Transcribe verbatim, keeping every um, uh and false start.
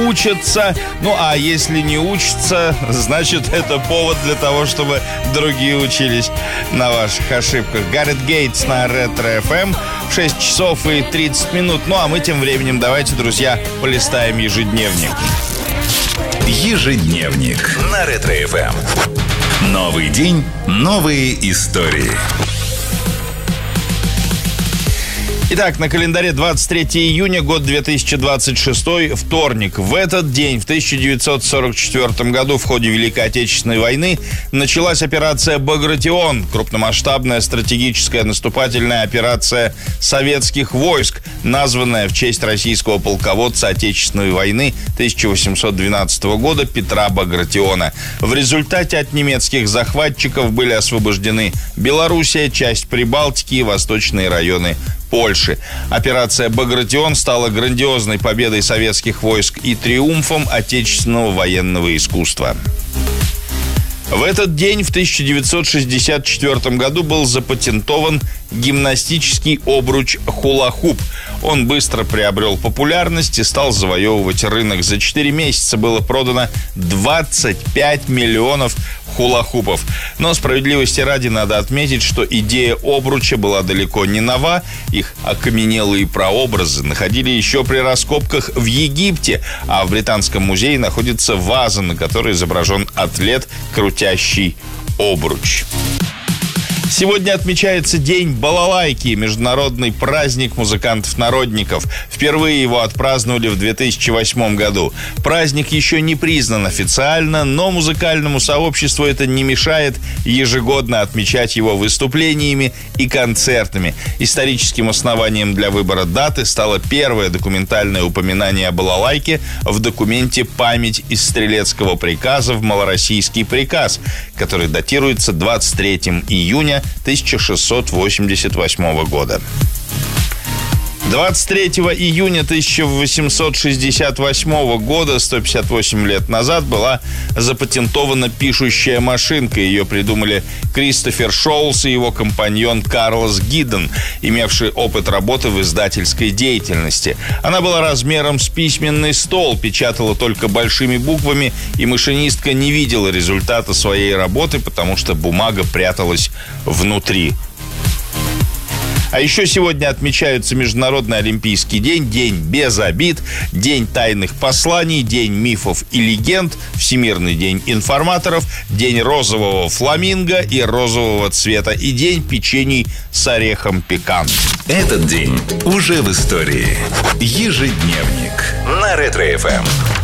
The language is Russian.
учатся. Ну, а если не учатся, значит, это повод для того, чтобы другие учились на ваших ошибках. Гаррет Гейтс на Ретро-эф эм в шесть часов и тридцать минут. Ну, а мы тем временем давайте, друзья, полистаем ежедневник. Ежедневник на Ретро-эф эм. Новый день, новые истории. Итак, на календаре двадцать третьего июня, год две тысячи двадцать шестой, вторник. В этот день, в тысяча девятьсот сорок четвёртом году, в ходе Великой Отечественной войны, началась операция «Багратион», крупномасштабная стратегическая наступательная операция советских войск, названная в честь российского полководца Отечественной войны тысяча восемьсот двенадцатого года Петра Багратиона. В результате от немецких захватчиков были освобождены Белоруссия, часть Прибалтики и восточные районы Польши. Операция «Багратион» стала грандиозной победой советских войск и триумфом отечественного военного искусства. В этот день, в тысяча девятьсот шестьдесят четвёртом году, был запатентован гимнастический обруч хула-хуп. Он быстро приобрел популярность и стал завоевывать рынок. За четыре месяца было продано двадцать пять миллионов хула-хупов. Но справедливости ради надо отметить, что идея обруча была далеко не нова. Их окаменелые прообразы находили еще при раскопках в Египте, а в Британском музее находится ваза, на которой изображен атлет, крутящий обруч. Сегодня отмечается День балалайки, международный праздник музыкантов-народников. Впервые его отпраздновали в две тысячи восьмом году. Праздник еще не признан официально, но музыкальному сообществу это не мешает ежегодно отмечать его выступлениями и концертами. Историческим основанием для выбора даты стало первое документальное упоминание о балалайке в документе «Память из стрелецкого приказа в малороссийский приказ», который датируется двадцать третьего июня тысяча шестьсот восемьдесят восьмого года. двадцать третьего июня тысяча восемьсот шестьдесят восьмого года, сто пятьдесят восемь лет назад, была запатентована пишущая машинка. Ее придумали Кристофер Шоулс и его компаньон Карлос Гидден, имевший опыт работы в издательской деятельности. Она была размером с письменный стол, печатала только большими буквами, и машинистка не видела результата своей работы, потому что бумага пряталась внутри. А еще сегодня отмечаются Международный олимпийский день, День без обид, День тайных посланий, День мифов и легенд, Всемирный день информаторов, День розового фламинго и розового цвета и День печений с орехом пекан. Этот день уже в истории. Ежедневник на Ретро-эф эм.